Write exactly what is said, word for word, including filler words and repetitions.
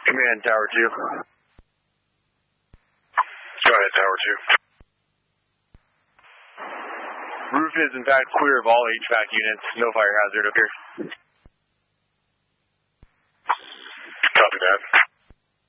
Command, Tower two. Go ahead, Tower two. Roof is in fact clear of all H V A C units. No fire hazard up here. Copy that.